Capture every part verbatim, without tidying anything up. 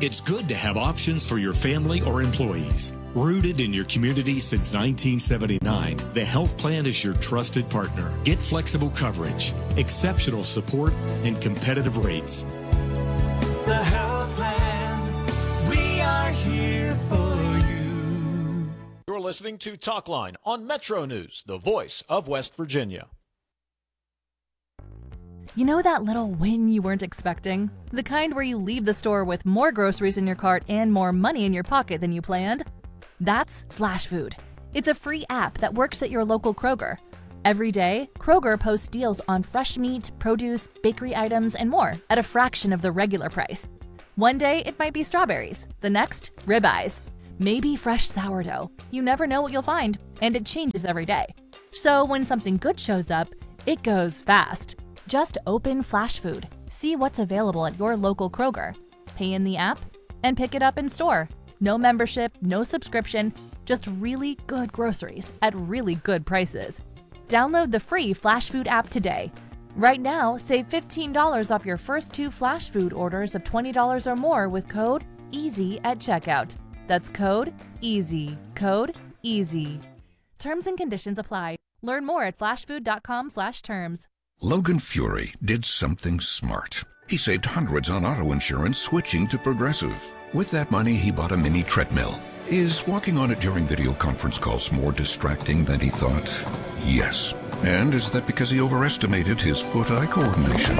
It's good to have options for your family or employees. Rooted in your community since nineteen seventy-nine, the health plan is your trusted partner. Get flexible coverage, exceptional support, and competitive rates. The health plan, we are here for you. You're listening to Talkline on Metro News, the voice of West Virginia. You know that little win you weren't expecting? The kind where you leave the store with more groceries in your cart and more money in your pocket than you planned? That's Flash Food. It's a free app that works at your local Kroger. Every day, Kroger posts deals on fresh meat, produce, bakery items, and more at a fraction of the regular price. One day, it might be strawberries. The next, ribeyes. Maybe fresh sourdough. You never know what you'll find, and it changes every day. So when something good shows up, it goes fast. Just open Flash Food, see what's available at your local Kroger, pay in the app, and pick it up in store. No membership, no subscription, just really good groceries at really good prices. Download the free Flash Food app today. Right now, save fifteen dollars off your first two Flash Food orders of twenty dollars or more with code EASY at checkout. That's code EASY. Code EASY. Terms and conditions apply. Learn more at flashfood.com slash terms. Logan Fury did something smart. He saved hundreds on auto insurance switching to Progressive. With that money, he bought a mini treadmill. Is walking on it during video conference calls more distracting than he thought? Yes. And is that because he overestimated his foot-eye coordination?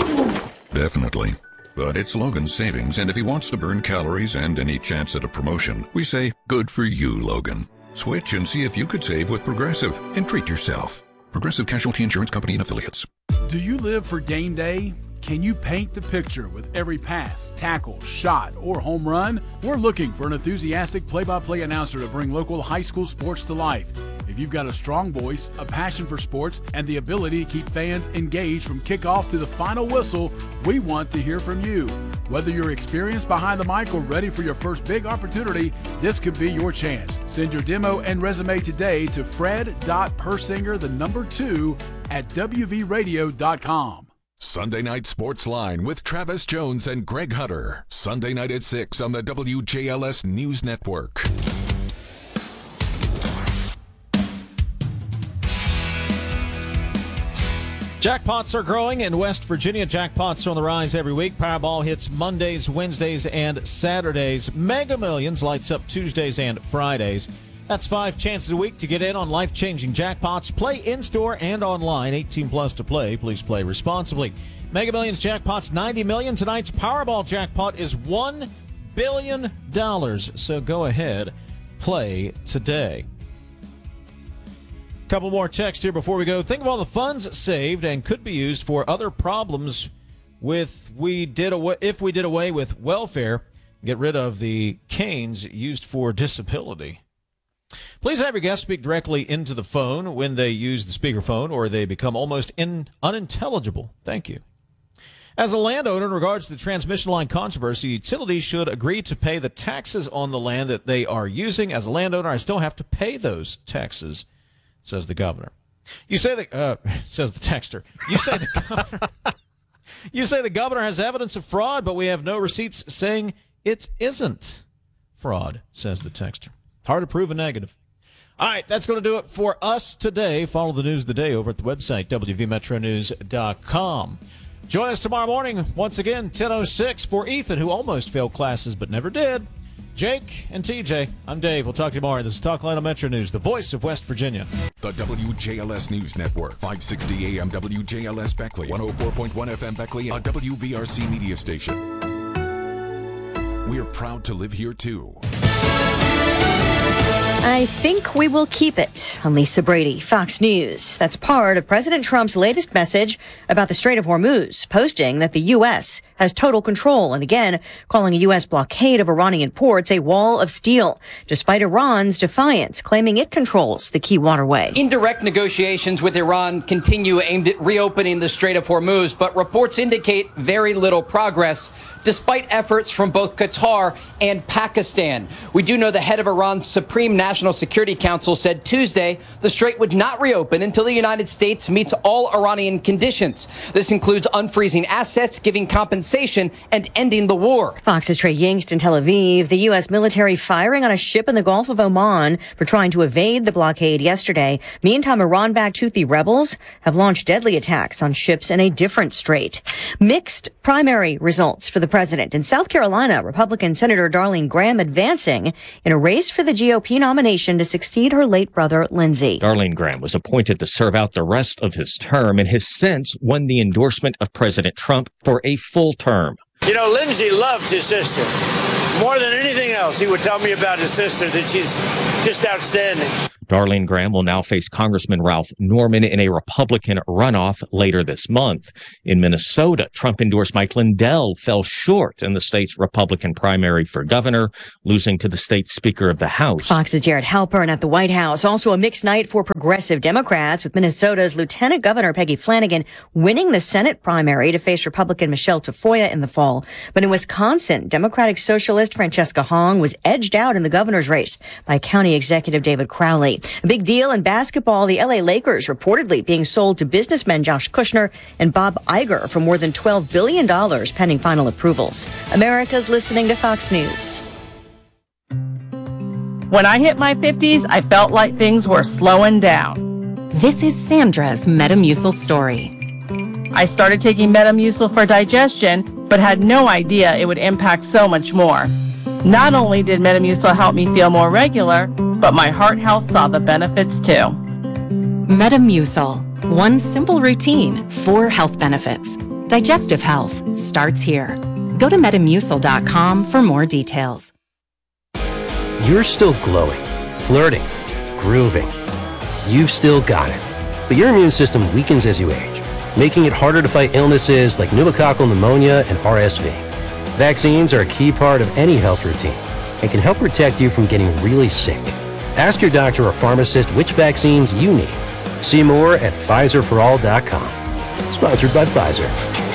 Definitely. But it's Logan's savings, and if he wants to burn calories and any chance at a promotion, we say, good for you, Logan. Switch and see if you could save with Progressive and treat yourself. Progressive Casualty Insurance Company and Affiliates. Do you live for game day? Can you paint the picture with every pass, tackle, shot, or home run? We're looking for an enthusiastic play-by-play announcer to bring local high school sports to life. If you've got a strong voice, a passion for sports, and the ability to keep fans engaged from kickoff to the final whistle, we want to hear from you. Whether you're experienced behind the mic or ready for your first big opportunity, this could be your chance. Send your demo and resume today to fred.persinger, the number two, at w v radio dot com. Sunday Night Sports Line with Travis Jones and Greg Hutter. Sunday night at six on the W J L S News Network. Jackpots are growing in West Virginia. Jackpots are on the rise every week. Powerball hits Mondays, Wednesdays, and Saturdays. Mega Millions lights up Tuesdays and Fridays. That's five chances a week to get in on life-changing jackpots. Play in-store and online. eighteen plus to play. Please play responsibly. Mega Millions jackpot's ninety million dollars. Tonight's Powerball jackpot is one billion dollars. So go ahead, play today. Couple more texts here before we go. Think of all the funds saved and could be used for other problems with we did away, if we did away with welfare, get rid of the canes used for disability. Please have your guests speak directly into the phone when they use the speakerphone or they become almost in, unintelligible. Thank you. As a landowner, in regards to the transmission line controversy, utilities should agree to pay the taxes on the land that they are using. As a landowner, I still have to pay those taxes, says the governor. You say the uh, says the texter. You say the governor. You say the governor has evidence of fraud, but we have no receipts saying it isn't fraud, says the texter. Hard to prove a negative. All right, that's going to do it for us today. Follow the news of the day over at the website, w v metro news dot com. Join us tomorrow morning, once again, ten oh six, for Ethan, who almost failed classes but never did. Jake and T J, I'm Dave. We'll talk to you tomorrow. This is Talkline on Metro News, the voice of West Virginia. The W J L S News Network, five sixty A M W J L S Beckley, one oh four point one F M Beckley, a W V R C media station. We're proud to live here, too. I think we will keep it. I'm Lisa Brady, Fox News. That's part of President Trump's latest message about the Strait of Hormuz, posting that the U S has total control and again calling a U S blockade of Iranian ports a wall of steel, despite Iran's defiance, claiming it controls the key waterway. Indirect negotiations with Iran continue aimed at reopening the Strait of Hormuz, but reports indicate very little progress, despite efforts from both Qatar and Pakistan. We do know the head of Iran's Supreme National Security Council said Tuesday the strait would not reopen until the United States meets all Iranian conditions. This includes unfreezing assets, giving compensation cessation and ending the war. Fox's Trey Yingst in Tel Aviv. The U S military firing on a ship in the Gulf of Oman for trying to evade the blockade yesterday. Meantime, Iran-backed Houthi rebels have launched deadly attacks on ships in a different strait. Mixed primary results for the president. In South Carolina, Republican Senator Darlene Graham advancing in a race for the G O P nomination to succeed her late brother, Lindsey. Darlene Graham was appointed to serve out the rest of his term and has since won the endorsement of President Trump for a full term. You know, Lindsey loved his sister. More than anything else, he would tell me about his sister, that she's just outstanding. Darlene Graham will now face Congressman Ralph Norman in a Republican runoff later this month. In Minnesota, Trump-endorsed Mike Lindell fell short in the state's Republican primary for governor, losing to the state's Speaker of the House. Fox's Jared Halpern at the White House. Also a mixed night for progressive Democrats, with Minnesota's Lieutenant Governor Peggy Flanagan winning the Senate primary to face Republican Michelle Tafoya in the fall. But in Wisconsin, Democratic Socialist Francesca Hong was edged out in the governor's race by County Executive David Crowley. A big deal in basketball, the L A Lakers reportedly being sold to businessmen Josh Kushner and Bob Iger for more than twelve billion dollars pending final approvals. America's listening to Fox News. When I hit my fifties, I felt like things were slowing down. This is Sandra's Metamucil story. I started taking Metamucil for digestion, but had no idea it would impact so much more. Not only did Metamucil help me feel more regular, but my heart health saw the benefits too. Metamucil, one simple routine, four health benefits. Digestive health starts here. Go to metamucil dot com for more details. You're still glowing, flirting, grooving. You've still got it. But your immune system weakens as you age, making it harder to fight illnesses like pneumococcal pneumonia and R S V. Vaccines are a key part of any health routine and can help protect you from getting really sick. Ask your doctor or pharmacist which vaccines you need. See more at Pfizer for all dot com. Sponsored by Pfizer.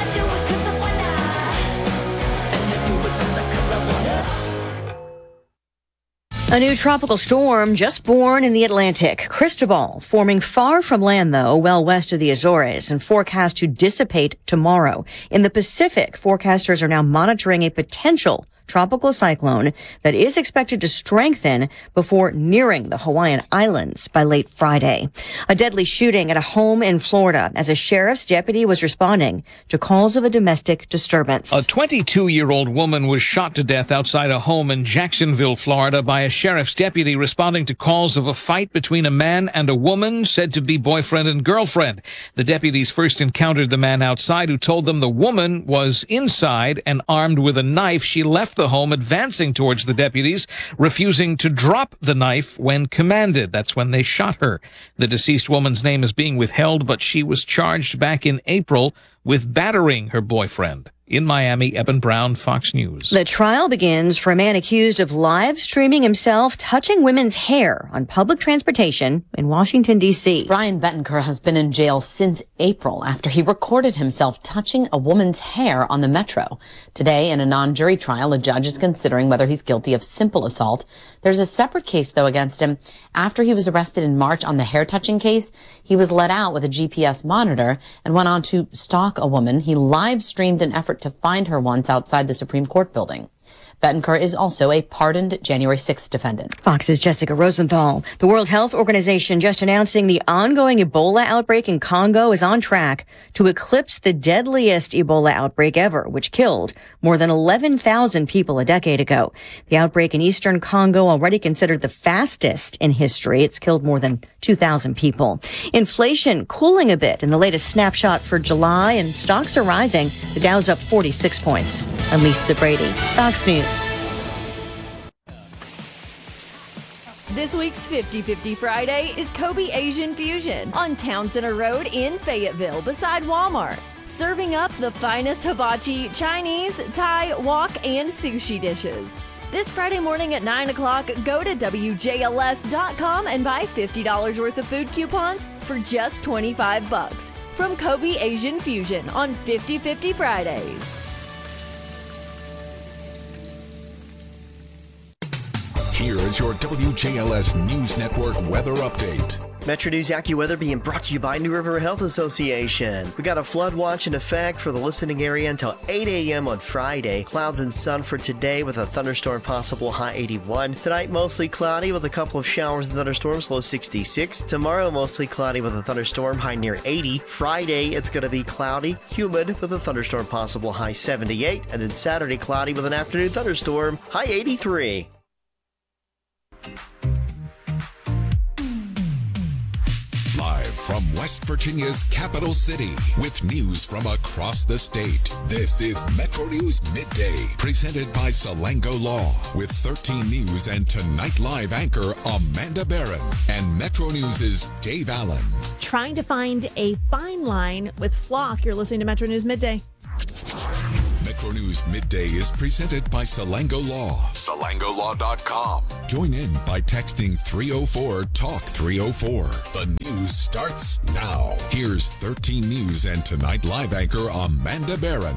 A new tropical storm just born in the Atlantic. Cristobal forming far from land, though, well west of the Azores, and forecast to dissipate tomorrow. In the Pacific, forecasters are now monitoring a potential tropical cyclone that is expected to strengthen before nearing the Hawaiian Islands by late Friday. A deadly shooting at a home in Florida as a sheriff's deputy was responding to calls of a domestic disturbance. A twenty-two-year-old woman was shot to death outside a home in Jacksonville, Florida, by a sheriff's deputy responding to calls of a fight between a man and a woman said to be boyfriend and girlfriend. The deputies first encountered the man outside, who told them the woman was inside and armed with a knife. She left the home, advancing towards the deputies, refusing to drop the knife when commanded. That's when they shot her. The deceased woman's name is being withheld, but she was charged back in April with battering her boyfriend. In Miami, Eben Brown, Fox News. The trial begins for a man accused of live streaming himself touching women's hair on public transportation in Washington, D C. Brian Bettencourt has been in jail since April after he recorded himself touching a woman's hair on the metro. Today, in a non-jury trial, a judge is considering whether he's guilty of simple assault. There's a separate case, though, against him. After he was arrested in March on the hair-touching case, he was let out with a G P S monitor and went on to stalk a woman. He live-streamed an effort to find her once outside the Supreme Court building. Bettencourt is also a pardoned January sixth defendant. Fox's Jessica Rosenthal. The World Health Organization just announcing the ongoing Ebola outbreak in Congo is on track to eclipse the deadliest Ebola outbreak ever, which killed more than eleven thousand people a decade ago. The outbreak in eastern Congo, already considered the fastest in history. It's killed more than two thousand people. Inflation cooling a bit in the latest snapshot for July, and stocks are rising. The Dow's up forty-six points. I'm Lisa Brady, Fox News. This week's fifty fifty Friday is Kobe Asian Fusion on Town Center Road in Fayetteville beside Walmart. Serving up the finest hibachi, Chinese, Thai, wok, and sushi dishes. This Friday morning at nine o'clock, go to W J L S dot com and buy fifty dollars worth of food coupons for just twenty-five bucks from Kobe Asian Fusion on fifty fifty Fridays. Here is your W J L S News Network weather update. Metro News AccuWeather being brought to you by New River Health Association. We got a flood watch in effect for the listening area until eight a.m. on Friday. Clouds and sun for today with a thunderstorm possible, high eighty-one. Tonight, mostly cloudy with a couple of showers and thunderstorms, low sixty-six. Tomorrow, mostly cloudy with a thunderstorm, high near eighty. Friday, it's going to be cloudy, humid with a thunderstorm possible, high seventy-eight. And then Saturday, cloudy with an afternoon thunderstorm, high eighty-three. Live from West Virginia's capital city with news from across the state. This is Metro News Midday, presented by Salango Law with thirteen News and Tonight Live anchor Amanda Barron and Metro News' Dave Allen. Trying to find a fine line with Flock. You're listening to Metro News Midday. Metro News Midday is presented by Salango Law. Salango Law dot com. Join in by texting three oh four talk three oh four. The news starts now. Here's thirteen News and Tonight Live anchor Amanda Barron.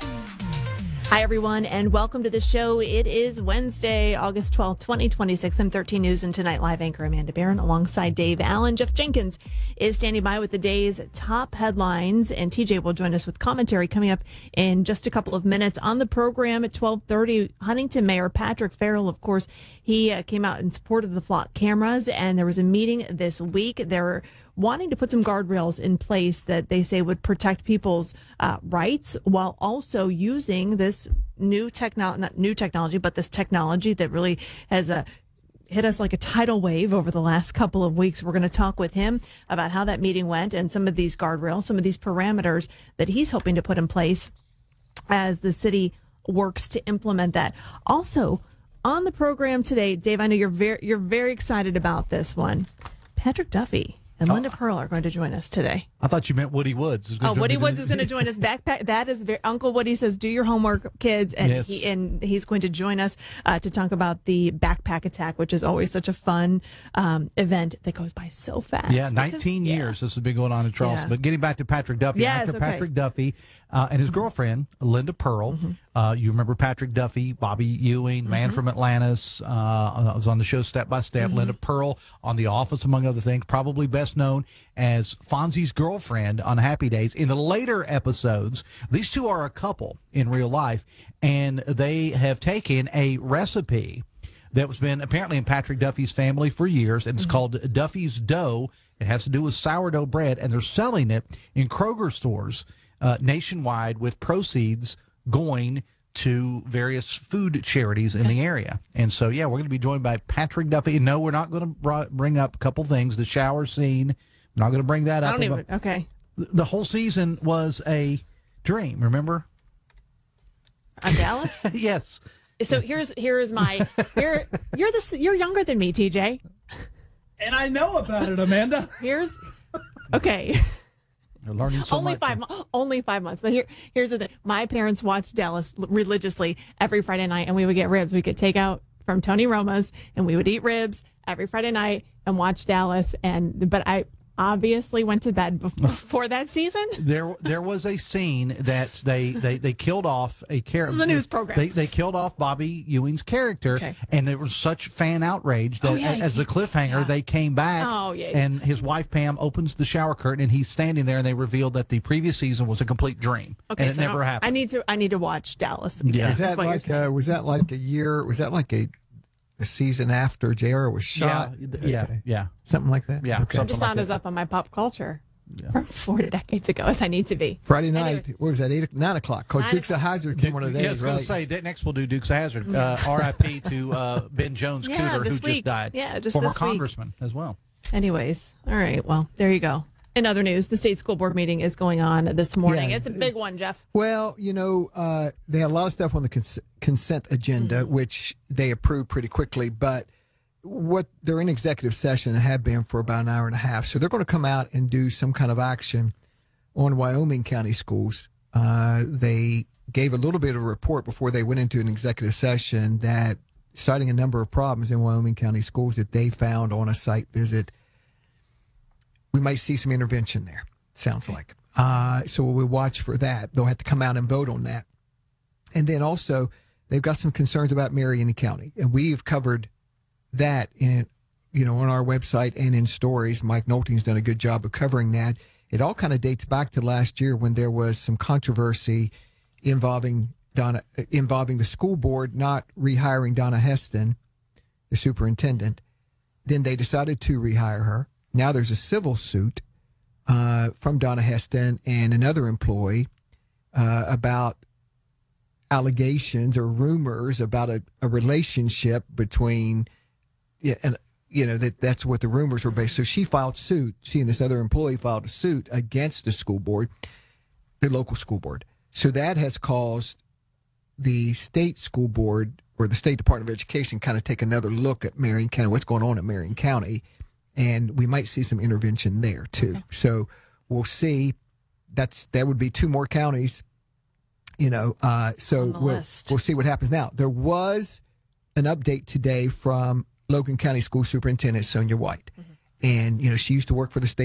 Hi, everyone, and welcome to the show. It is Wednesday, August twelfth, twenty twenty-six. I'm thirteen News and Tonight Live anchor Amanda Barron alongside Dave Allen. Jeff Jenkins is standing by with the day's top headlines, and T J will join us with commentary coming up in just a couple of minutes. On the program at twelve thirty, Huntington Mayor Patrick Farrell, of course, he uh, came out in support of the Flock cameras, and there was a meeting this week. There wanting to put some guardrails in place that they say would protect people's uh, rights while also using this new technology, not new technology, but this technology that really has uh, hit us like a tidal wave over the last couple of weeks. We're going to talk with him about how that meeting went and some of these guardrails, some of these parameters that he's hoping to put in place as the city works to implement that. Also, on the program today, Dave, I know you're very, you're very excited about this one. Patrick Duffy and Linda oh. Pearl are going to join us today. I thought you meant Woody Woods. Is oh, Woody Woods is going to join us. Backpack. That is very, Uncle Woody says, do your homework, kids. And, yes. he, and he's going to join us uh, to talk about the backpack attack, which is always such a fun um, event that goes by so fast. Yeah, nineteen because, years yeah. this has been going on in Charleston. Yeah. But getting back to Patrick Duffy, yes, actor okay. Patrick Duffy uh, and his girlfriend, Linda Pearl. Mm-hmm. Uh, you remember Patrick Duffy, Bobby Ewing, man mm-hmm. from Atlantis. Uh, was on the show Step by Step. Mm-hmm. Linda Pearl on The Office, among other things. Probably best known as Fonzie's girlfriend on Happy Days. In the later episodes, these two are a couple in real life, and they have taken a recipe that was been apparently in Patrick Duffy's family for years, and it's mm-hmm. called Duffy's Dough. It has to do with sourdough bread, and they're selling it in Kroger stores uh, nationwide with proceeds going to various food charities in the area. And so, yeah, we're going to be joined by Patrick Duffy. No, we're not going to bring up a couple things. The shower scene, we're not going to bring that up. I don't even, okay. The whole season was a dream, remember? On Dallas? Yes. So here's here's my you're you're the you're younger than me, T J. And I know about it, Amanda. Here's okay. You're learning so only much. five only five months. But here here's the thing. My parents watched Dallas religiously every Friday night, and we would get ribs. We could take out from Tony Roma's, and we would eat ribs every Friday night and watch Dallas. And but I obviously went to bed before that season. There there was a scene that they, they, they killed off a character. This is a news program. They, they killed off Bobby Ewing's character, okay. and there was such fan outrage that oh, yeah, as a cliffhanger, yeah. they came back, oh, yeah, yeah. and his wife, Pam, opens the shower curtain, and he's standing there, and they revealed that the previous season was a complete dream, okay, and it so never happened. I need to I need to watch Dallas. Yeah. Was that like uh, was that like a year? Was that like a a season after J R was shot? Yeah, yeah, okay. yeah. Something like that? Yeah. Okay. I'm just not like as up on my pop culture yeah. from four decades ago as I need to be. Friday night, anyway. What was that, eight, nine o'clock? Because Dukes of Hazzard came one of the days, yeah, I was going right? to say, next we'll do Dukes of Hazzard. Uh, R I P to uh, Ben Jones yeah, Cooter, who week. just died. Yeah, just Former this congressman week. as well. Anyways, all right, well, there you go. In other news, the state school board meeting is going on this morning. Yeah. It's a big one, Jeff. Well, you know, uh, they had a lot of stuff on the cons- consent agenda, mm-hmm. which they approved pretty quickly, but what they're in executive session and have been for about an hour and a half. So they're going to come out and do some kind of action on Wyoming County schools. Uh, they gave a little bit of a report before they went into an executive session that citing a number of problems in Wyoming County schools that they found on a site visit. We might see some intervention there, sounds like. Uh, so we'll watch for that. They'll have to come out and vote on that. And then also, they've got some concerns about Marion County. And we've covered that in you know, on our website and in stories. Mike Nolting's done a good job of covering that. It all kind of dates back to last year when there was some controversy involving Donna, involving the school board not rehiring Donna Heston, the superintendent. Then they decided to rehire her. Now there's a civil suit uh, from Donna Heston and another employee uh, about allegations or rumors about a, a relationship between, yeah, and you know that that's what the rumors were based. So she filed suit. She and this other employee filed a suit against the school board, the local school board. So that has caused the state school board or the State Department of Education kind of take another look at Marion County, what's going on in Marion County, and we might see some intervention there too. Okay. So we'll see. That's that would be two more counties. You know, uh, so we'll, we'll see what happens. Now, there was an update today from Logan County School Superintendent Sonia White. Mm-hmm. And, you know, she used to work for the state.